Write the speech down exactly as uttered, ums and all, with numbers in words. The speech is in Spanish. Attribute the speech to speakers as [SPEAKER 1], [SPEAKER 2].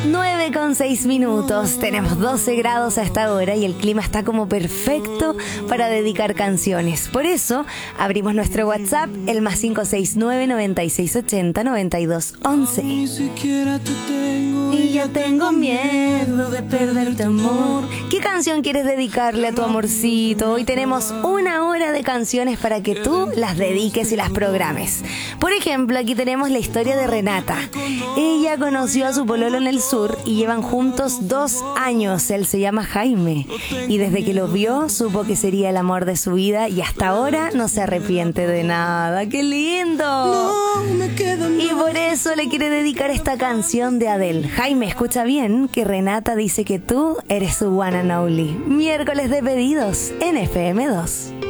[SPEAKER 1] nueve con seis minutos, tenemos doce grados a esta hora y el clima está como perfecto para dedicar canciones. Por eso abrimos nuestro WhatsApp, el más cinco seis nueve, noventa y seis ochenta, noventa y dos once.
[SPEAKER 2] Ni siquiera te tengo
[SPEAKER 1] Y ya tengo miedo de perderte, amor. ¿Qué canción quieres dedicarle a tu amorcito? Hoy tenemos una hora de canciones para que tú las dediques y las programes. Por ejemplo, aquí tenemos la historia de Renata. Ella conoció a su pololo en el sur y llevan juntos dos años. Él se llama Jaime y desde que lo vio supo que sería el amor de su vida y hasta ahora no se arrepiente de nada. ¡Qué lindo!
[SPEAKER 2] No me queda
[SPEAKER 1] Y por eso le quiere dedicar esta canción de Adele. Jaime, escucha bien que Renata dice que tú eres su one and only. Miércoles de pedidos en F M dos.